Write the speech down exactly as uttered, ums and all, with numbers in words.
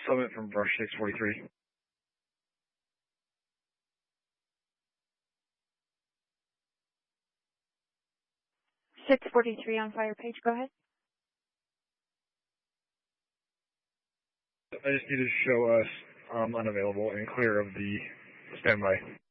Summit from Brush six forty-three. six forty-three on fire page, go ahead. I just need to show us um, unavailable and clear of the standby.